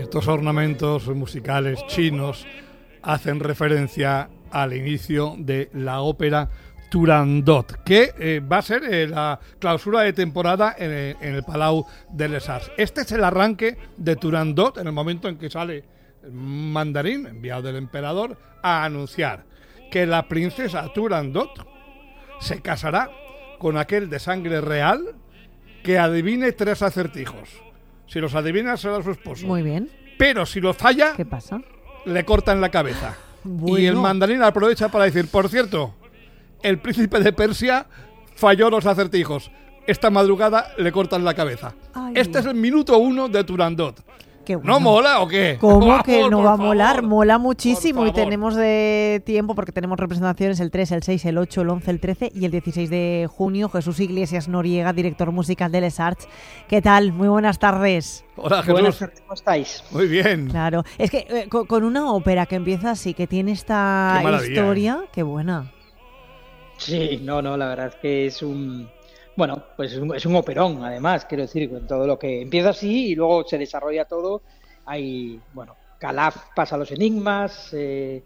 Estos ornamentos musicales chinos hacen referencia al inicio de la ópera Turandot, que va a ser la clausura de temporada en el Palau de les Arts. Este es el arranque de Turandot, en el momento en que sale el mandarín, enviado del emperador, a anunciar que la princesa Turandot se casará con aquel de sangre real que adivine 3 acertijos. Si los adivina, será su esposo. Muy bien. Pero si lo falla, ¿Qué pasa? Le cortan la cabeza. Bueno. Y el mandarín aprovecha para decir, por cierto, el príncipe de Persia falló los acertijos. Esta madrugada le cortan la cabeza. Ay. Este es el minuto 1 de Turandot. Qué bueno. ¿No mola o qué? ¿Cómo Vamos, que no por va a favor, molar? Mola muchísimo por y favor. tenemos de tiempo porque tenemos representaciones el 3, el 6, el 8, el 11, el 13 y el 16 de junio. Jesús Iglesias Noriega, director musical de Les Arts. ¿Qué tal? Muy buenas tardes. Hola, Jesús. Buenas tardes, ¿cómo estáis? Muy bien. Claro, es que con una ópera que empieza así, que tiene esta Qué maravilla, historia, qué buena. Sí, no, la verdad es que es un... Bueno, pues es un operón, además, quiero decir, con todo lo que empieza así y luego se desarrolla todo. Hay, bueno, Calaf pasa los enigmas,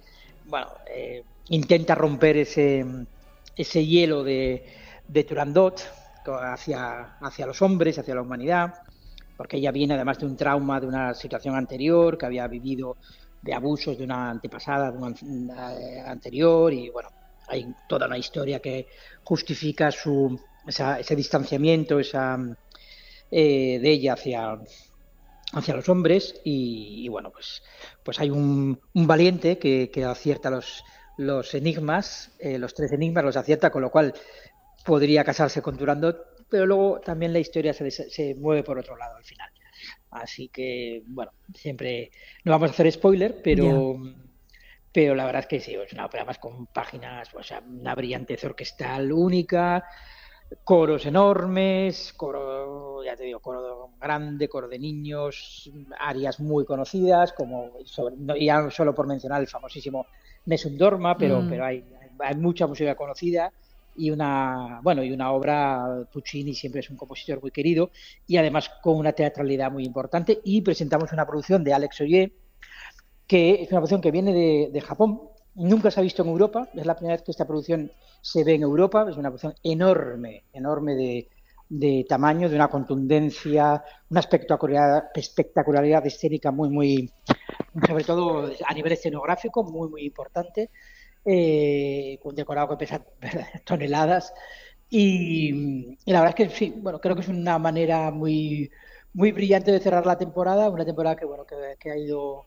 intenta romper ese hielo de Turandot hacia los hombres, hacia la humanidad, porque ella viene además de un trauma, de una situación anterior, que había vivido de abusos de una antepasada, de una anterior, y bueno, hay toda una historia que justifica ese distanciamiento de ella hacia los hombres y bueno, pues hay un valiente que acierta los enigmas, los 3 enigmas los acierta, con lo cual podría casarse con Turandot, pero luego también la historia se mueve por otro lado al final. Así que, bueno, siempre no vamos a hacer spoiler, pero la verdad es que sí, es una ópera más con páginas, o sea, una brillantez orquestal única, coros enormes, coro grande, coro de niños, arias muy conocidas, como ya solo por mencionar el famosísimo Nessun Dorma, pero hay mucha música conocida y una obra. Puccini siempre es un compositor muy querido y además con una teatralidad muy importante, y presentamos una producción de Alex Ogier, que es una producción que viene de Japón. Nunca se ha visto en Europa, es la primera vez que esta producción se ve en Europa. Es una producción enorme de tamaño, de una contundencia, una espectacularidad escénica muy, sobre todo a nivel escenográfico, muy importante, con un decorado que pesa toneladas. Y la verdad es que sí, bueno, creo que es una manera muy brillante de cerrar la temporada, una temporada que ha ido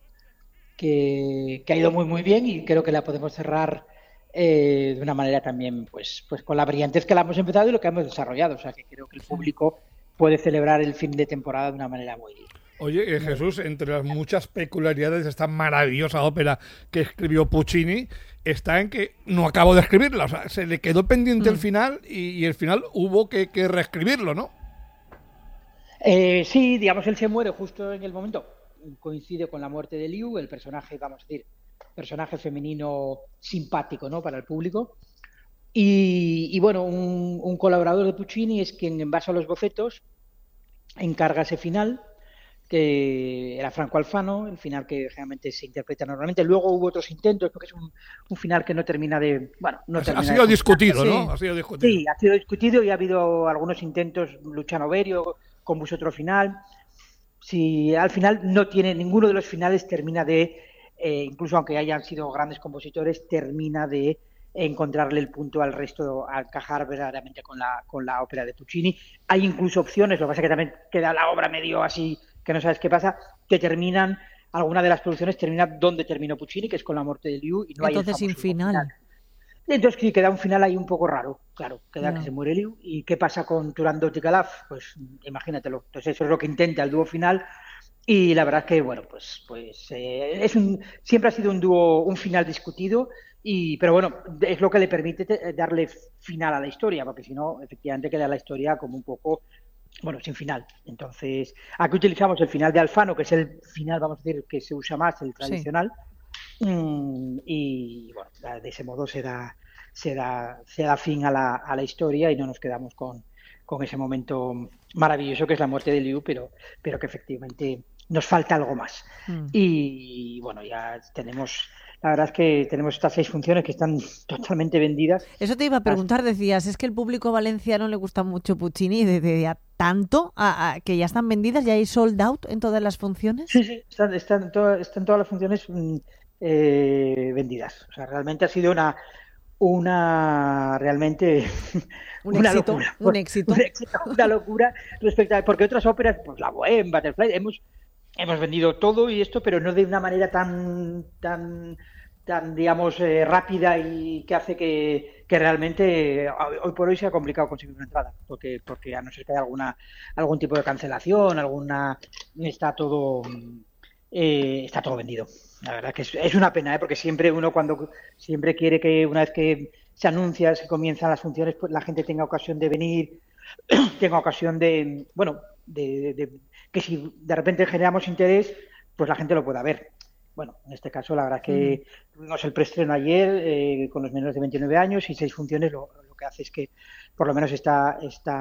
muy bien, y creo que la podemos cerrar de una manera también pues con la brillantez que la hemos empezado y lo que hemos desarrollado. O sea, que creo que el público puede celebrar el fin de temporada de una manera muy... Oye, Jesús, entre las muchas peculiaridades de esta maravillosa ópera que escribió Puccini, está en que no acabó de escribirla. O sea, se le quedó pendiente el final y el final hubo que reescribirlo, ¿no? Sí, digamos, él se muere justo en el momento. Coincide con la muerte de Liu, el personaje, vamos a decir, personaje femenino simpático, ¿no?, para el público. Y bueno, un colaborador de Puccini es quien, en base a los bocetos, encarga ese final, que era Franco Alfano, el final que generalmente se interpreta normalmente. Luego hubo otros intentos, porque es un final que no termina de... Bueno, no termina. Ha sido discutido, sí. ¿no? Ha sido discutido. Sí, ha sido discutido y ha habido algunos intentos. Luciano Berio compuso otro final. Si al final no tiene, ninguno de los finales termina de, incluso aunque hayan sido grandes compositores, termina de encontrarle el punto al resto, a encajar verdaderamente con la ópera de Puccini. Hay incluso opciones, lo que pasa es que también queda la obra medio así, que no sabes qué pasa, que terminan, alguna de las producciones termina donde terminó Puccini, que es con la muerte de Liu, y no hay el Entonces, sin famoso final. Entonces sí, queda un final ahí un poco raro, claro, queda que se muere Liu. ¿Y qué pasa con Turandot y Calaf? Pues imagínatelo. Entonces eso es lo que intenta el dúo final, y la verdad es que, bueno, siempre ha sido un dúo, un final discutido, pero bueno, es lo que le permite darle final a la historia, porque si no, efectivamente queda la historia como un poco, bueno, sin final. Entonces, aquí utilizamos el final de Alfano, que es el final, vamos a decir, que se usa más, el tradicional. Sí. Y bueno, de ese modo se da fin a la historia y no nos quedamos con con ese momento maravilloso que es la muerte de Liu, pero que efectivamente nos falta algo más. Y bueno, ya tenemos, la verdad es que tenemos estas 6 funciones que están totalmente vendidas. Eso te iba a preguntar, decías, es que el público valenciano le gusta mucho Puccini desde tanto que ya están vendidas, ya hay sold out en todas las funciones. Sí, están todas las funciones vendidas. O sea, realmente ha sido realmente una éxito, locura. Un éxito. Una locura respecto a, porque otras óperas, pues la Bohème, Butterfly, hemos vendido todo y esto, pero no de una manera tan digamos, rápida y que hace que realmente hoy por hoy sea complicado conseguir una entrada, porque a no ser que haya algún tipo de cancelación, está todo vendido. La verdad que es una pena, porque siempre uno siempre quiere que una vez que se anuncia, se comienzan las funciones, pues la gente tenga ocasión de venir, tenga ocasión de, bueno, de que si de repente generamos interés, pues la gente lo pueda ver. Bueno, en este caso la verdad es que tuvimos el preestreno ayer con los menores de 29 años y 6 funciones, lo que hace es que por lo menos estas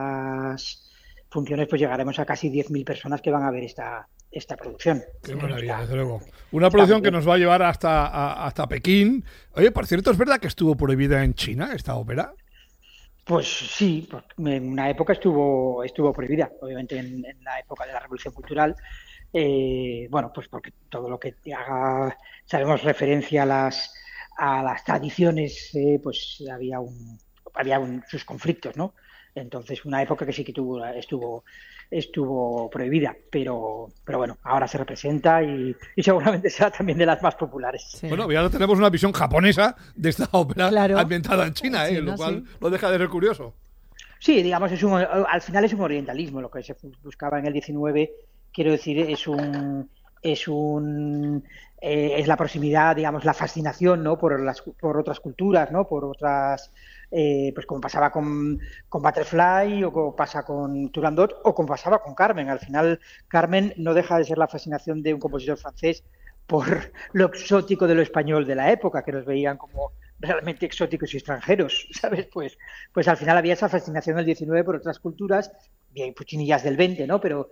funciones pues llegaremos a casi 10.000 personas que van a ver esta producción. Qué maravilla, desde luego. Una producción que nos va a llevar hasta Pekín. Oye, por cierto, ¿es verdad que estuvo prohibida en China esta ópera? Pues sí, en una época estuvo prohibida, obviamente en la época de la Revolución Cultural. Bueno, pues porque todo lo que haga, sabemos referencia a las tradiciones, pues había sus conflictos, ¿no? Entonces, una época que sí que estuvo prohibida, pero bueno, ahora se representa y seguramente será también de las más populares. Sí. Bueno, ya tenemos una visión japonesa de esta ópera ambientada en China, lo cual no deja de ser curioso. Sí, digamos, al final es un orientalismo, lo que se buscaba en el 19, quiero decir, es la proximidad, digamos, la fascinación, ¿no? por otras culturas, ¿no? Por otras, pues como pasaba con Butterfly o como pasa con Turandot o como pasaba con Carmen. Al final, Carmen no deja de ser la fascinación de un compositor francés por lo exótico de lo español de la época, que nos veían como realmente exóticos y extranjeros, ¿sabes? Pues al final había esa fascinación del 19 por otras culturas, bien Puccini ya es del 20, ¿no? Pero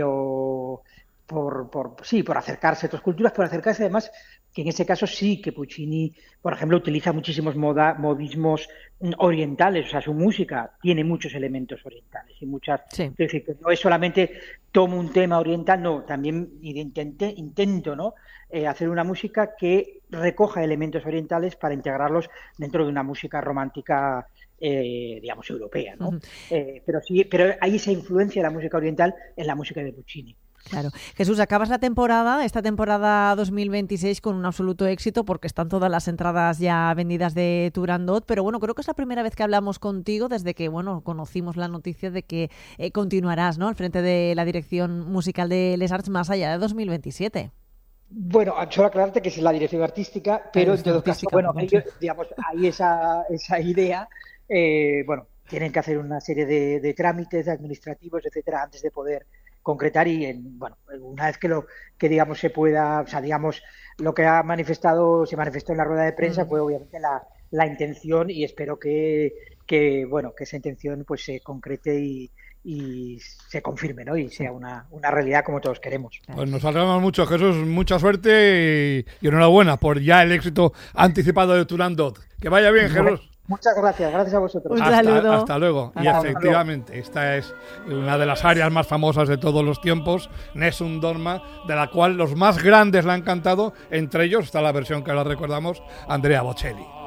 por acercarse a otras culturas, por acercarse además, que en ese caso sí que Puccini, por ejemplo, utiliza muchísimos modismos orientales, o sea, su música tiene muchos elementos orientales y muchas, es decir, que no es solamente tomo un tema oriental, no, también intento, ¿no? Hacer una música que recoja elementos orientales para integrarlos dentro de una música romántica, digamos, europea, ¿no? Pero hay esa influencia de la música oriental en la música de Puccini. Claro. Jesús, acabas esta temporada 2026 con un absoluto éxito porque están todas las entradas ya vendidas de Turandot, pero bueno, creo que es la primera vez que hablamos contigo desde que, bueno, conocimos la noticia de que continuarás, ¿no?, al frente de la dirección musical de Les Arts más allá de 2027. Bueno, solo aclararte que es la dirección artística, pero en todo caso, bueno, ellos, digamos, hay esa idea, bueno, tienen que hacer una serie de trámites administrativos, etcétera, antes de poder concretar y bueno, una vez que digamos se pueda, o sea, digamos, lo que se manifestó en la rueda de prensa fue obviamente la intención y espero que bueno, que esa intención pues se concrete y se confirme, ¿no? Y sea una realidad como todos queremos. Pues nos alegramos mucho, Jesús, mucha suerte y enhorabuena por ya el éxito anticipado de Turandot. Que vaya bien, Jesús. Muchas gracias a vosotros. Un saludo. Hasta luego. Y efectivamente, esta es una de las áreas más famosas de todos los tiempos, Nessun Dorma, de la cual los más grandes la han cantado, entre ellos está la versión que ahora recordamos, Andrea Bocelli.